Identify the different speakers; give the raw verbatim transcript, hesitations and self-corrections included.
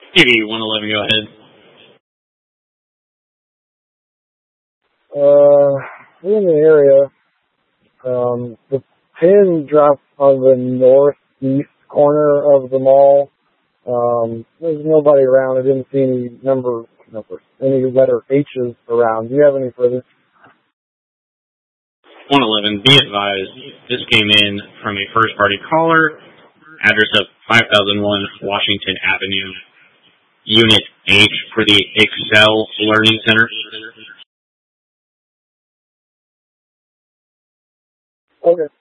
Speaker 1: T V one eleven, go ahead.
Speaker 2: Uh, we're in the area. Um, the pin drops on the northeast corner of the mall. Um, there's nobody around. I didn't see any number, numbers, any letter H's around. Do you have any further?
Speaker 1: one eleven, be advised, this came in from a first-party caller, address of five thousand one Washington Avenue, Unit H for the Excel Learning Center.
Speaker 2: Okay.